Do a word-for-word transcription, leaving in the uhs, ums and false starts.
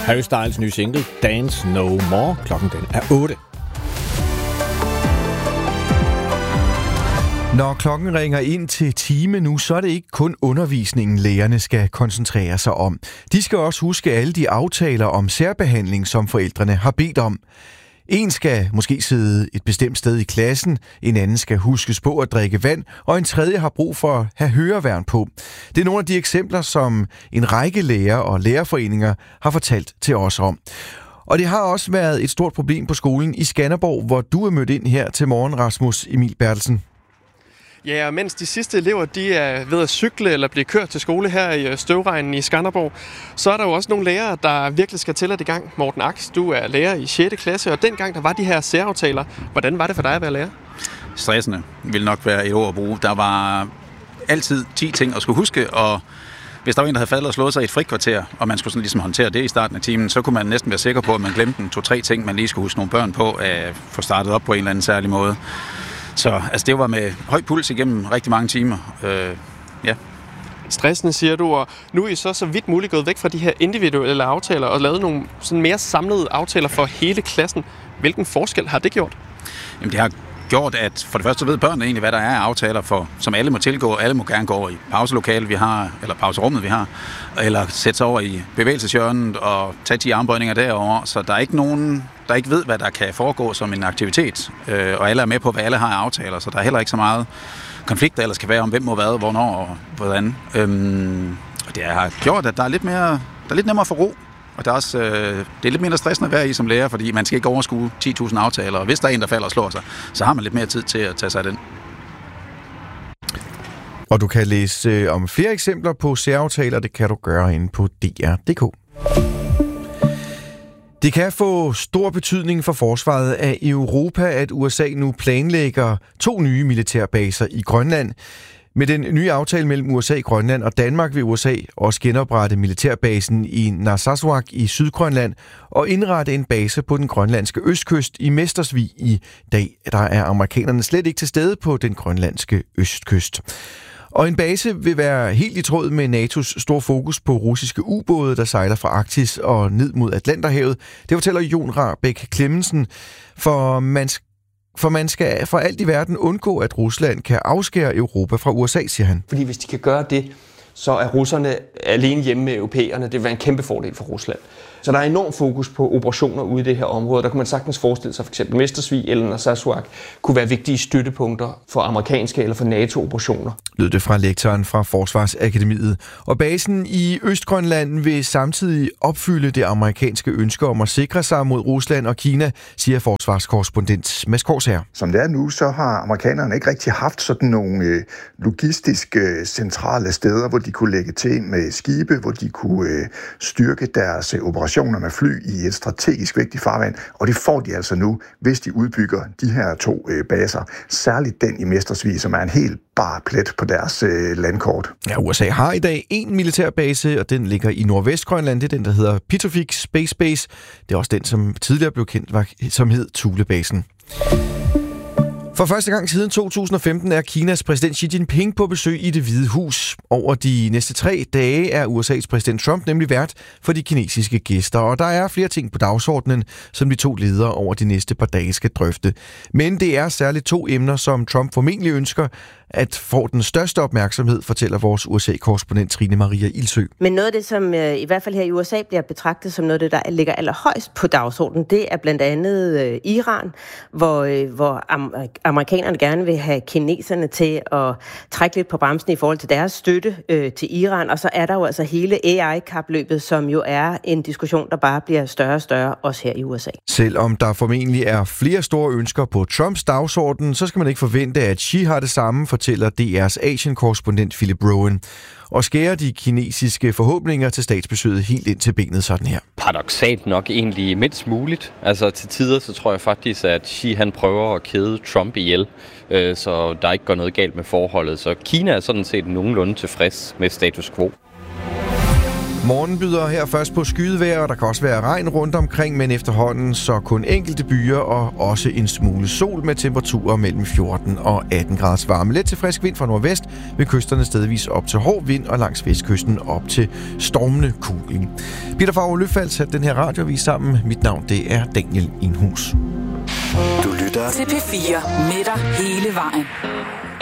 Harry Styles nye single, Dance No More. Klokken den er otte. Når klokken ringer ind til time nu, så er det ikke kun undervisningen, lærerne skal koncentrere sig om. De skal også huske alle de aftaler om særbehandling, som forældrene har bedt om. En skal måske sidde et bestemt sted i klassen, en anden skal huskes på at drikke vand, og en tredje har brug for at have høreværn på. Det er nogle af de eksempler, som en række lærere og lærerforeninger har fortalt til os om. Og det har også været et stort problem på skolen i Skanderborg, hvor du er mødt ind her til morgen, Rasmus Emil Bertelsen. Ja, og mens de sidste elever de er ved at cykle eller blive kørt til skole her i støvregnen i Skanderborg, så er der jo også nogle lærere, der virkelig skal til at i gang. Morten Aks, du er lærer i sjette klasse, og dengang der var de her særaftaler. Hvordan var det for dig at være lærer? Stressende vil nok være et ord at bruge. Der var altid ti ting at skulle huske, og hvis der var en, der havde faldet og slået sig i et frikvarter, og man skulle sådan ligesom håndtere det i starten af timen, så kunne man næsten være sikker på, at man glemte en to-tre ting, man lige skulle huske nogle børn på, at få startet op på en eller anden særlig måde. Så altså, det var med høj puls igennem rigtig mange timer. Øh, ja. Stressende, siger du, og nu er I så så vidt muligt gået væk fra de her individuelle aftaler og lavet nogle sådan mere samlede aftaler for hele klassen. Hvilken forskel har det gjort? Jamen, det har gjort, at for det første så ved børnene egentlig, hvad der er af aftaler, for, som alle må tilgå. Alle må gerne gå over i pauselokalet, vi har, eller pauserummet, vi har, eller sætte sig over i bevægelseshjørnet og tage de armbøjninger derovre. Så der er ikke nogen, der ikke ved, hvad der kan foregå som en aktivitet. Øh, og alle er med på, hvad alle har af aftaler, så der er heller ikke så meget konflikt, der ellers kan være om, hvem må hvad, hvornår og hvordan. Øhm, og det har gjort, at der er lidt, mere, der er lidt nemmere at få ro. Og der er også, øh, det er lidt mindre stressende at være i som lærer, fordi man skal ikke overskue ti tusind aftaler, og hvis der er en, der falder og slår sig, så har man lidt mere tid til at tage sig af den. Og du kan læse øh, om flere eksempler på særaftaler, det kan du gøre inde på D R punktum d k. Det kan få stor betydning for forsvaret af Europa, at U S A nu planlægger to nye militærbaser i Grønland. Med den nye aftale mellem U S A, Grønland og Danmark vil U S A også genoprette militærbasen i Narsarsuaq i Sydgrønland og indrette en base på den grønlandske østkyst i Mestersvig i dag. Der er amerikanerne slet ikke til stede på den grønlandske østkyst. Og en base vil være helt i tråd med N A T O's store fokus på russiske ubåde, der sejler fra Arktis og ned mod Atlanterhavet. Det fortæller Jon Rahbek Clemmensen, for man skal For man skal for alt i verden undgå, at Rusland kan afskære Europa fra U S A, siger han. Fordi hvis de kan gøre det, så er russerne alene hjemme med europæerne. Det vil være en kæmpe fordel for Rusland. Så der er enorm fokus på operationer ude i det her område. Der kunne man sagtens forestille sig, for eksempel Mestersvig eller Narsarsuaq kunne være vigtige støttepunkter for amerikanske eller for NATO-operationer. Lød det fra lektoren fra Forsvarsakademiet. Og basen i Østgrønland vil samtidig opfylde det amerikanske ønske om at sikre sig mod Rusland og Kina, siger forsvarskorrespondent Mads Korsherr. Som det er nu, så har amerikanerne ikke rigtig haft sådan nogle øh, logistiske øh, centrale steder, hvor de kunne lægge til med skibe, hvor de kunne øh, styrke deres øh, operationer med fly i et strategisk vigtigt farvand, og det får de altså nu, hvis de udbygger de her to øh, baser. Særligt den i Mestersvig, som er en helt bar plet på deres øh, landkort. Ja, U S A har i dag en militærbase, og den ligger i Nordvestgrønland. Det er den, der hedder Pituffik Space Base. Det er også den, som tidligere blev kendt, som hed Thulebasen. For første gang siden to tusind og femten er Kinas præsident Xi Jinping på besøg i Det Hvide Hus. Over de næste tre dage er U S A's præsident Trump nemlig vært for de kinesiske gæster, og der er flere ting på dagsordenen, som de to ledere over de næste par dage skal drøfte. Men det er særligt to emner, som Trump formentlig ønsker at få den største opmærksomhed, fortæller vores U S A-korrespondent Trine Maria Ilsø. Men noget af det, som øh, i hvert fald her i U S A bliver betragtet som noget af det, der ligger allerhøjst på dagsordenen, det er blandt andet øh, Iran, hvor, øh, hvor am- amerikanerne gerne vil have kineserne til at trække lidt på bremsen i forhold til deres støtte øh, til Iran. Og så er der jo altså hele A I-kapløbet, som jo er en diskussion, der bare bliver større og større, også her i U S A. Selvom der formentlig er flere store ønsker på Trumps dagsorden, så skal man ikke forvente, at Xi har det samme, fortæller D R's Asien-korrespondent Philip Rowan. Og skærer de kinesiske forhåbninger til statsbesøget helt ind til benet sådan her. Paradoksalt nok egentlig mindst muligt. Altså til tider, så tror jeg faktisk, at Xi han prøver at kæde Trump ihjel, øh, så der ikke går noget galt med forholdet. Så Kina er sådan set nogenlunde tilfreds med status quo. Morgen byder her først på skydevejr, og der kan også være regn rundt omkring, men efterhånden så kun enkelte byer og også en smule sol med temperaturer mellem fjorten og atten graders varme. Let til frisk vind fra nordvest, ved kysterne stedvis op til hård vind og langs vestkysten op til stormende kuling. Peter Favre Løfald satte den her radioavis sammen. Mit navn det er Daniel Inhus. Du lytter til P fire med dig hele vejen.